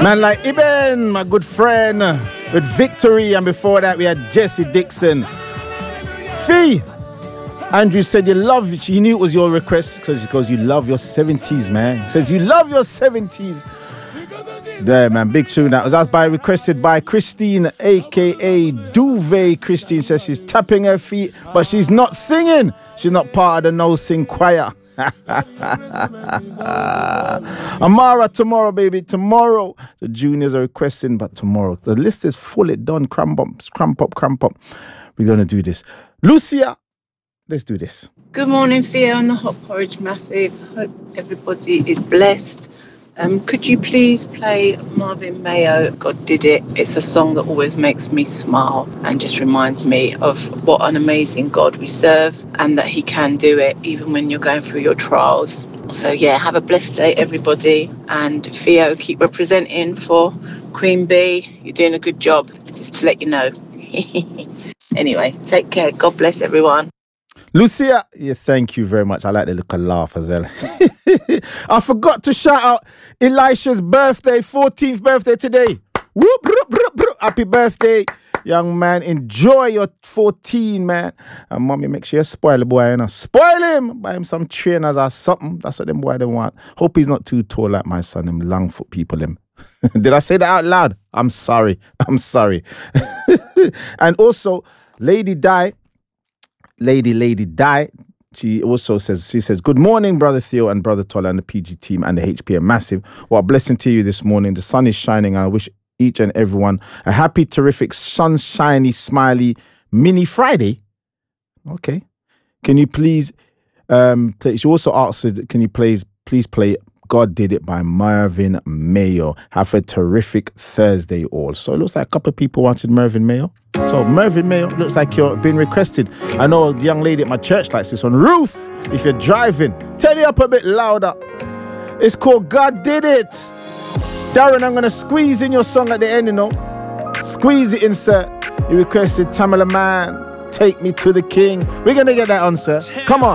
Man like Eben, my good friend, with Victory, and before that we had Jesse Dixon. Fee, Andrew said you knew it was your request because you love your 70s, man. He says you love your 70s. There, man, big tune. That was requested by Christine, aka Duvet. Christine says she's tapping her feet, but she's not singing. She's not part of the No Sing choir. Amara, tomorrow, baby, tomorrow. The juniors are requesting, but tomorrow. The list is full, it done. Cramp up. We're going to do this. Lucia, let's do this. Good morning, Theo and the Hot Porridge Massive. Hope everybody is blessed. Could you please play Marvin Mayo, God Did It? It's a song that always makes me smile and just reminds me of what an amazing God we serve and that he can do it even when you're going through your trials. So yeah, have a blessed day, everybody. And Theo, keep representing for Queen Bee. You're doing a good job, just to let you know. Anyway, take care. God bless everyone. Lucia, yeah, thank you very much. I like the little laugh as well. I forgot to shout out Elisha's birthday, 14th birthday today. Whoop, whoop, whoop, whoop. Happy birthday, young man. Enjoy your 14, man. And mommy, make sure you spoil the boy, you know. Spoil him. Buy him some trainers or something. That's what them boy they want. Hope he's not too tall like my son, them long foot people, them. Did I say that out loud? I'm sorry. And also, Lady Di, she also says, good morning, Brother Theo and Brother Tola and the PG team and the HPM Massive. What a blessing to you this morning. The sun is shining and I wish each and everyone a happy, terrific, sunshiny, smiley mini Friday. Okay. Can you please play? She also asked, can you please play God Did It by Marvin Mayo. Have a terrific Thursday all. So it looks like a couple of people wanted Marvin Mayo. So Marvin Mayo, looks like you're being requested. I know a young lady at my church likes this one. Ruth, if you're driving, turn it up a bit louder. It's called God Did It. Darren, I'm going to squeeze in your song at the end, you know. Squeeze it in, sir. You requested Tamala Man, Take Me to the King. We're going to get that on, sir. Come on.